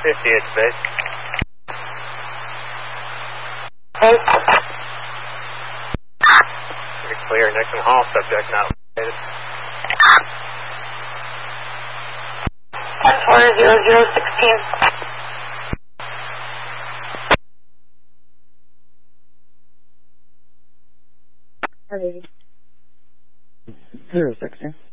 58 space. Hey. Pretty clear. Nixon Hall, subject not located. 10-4-0016. Hello. 016.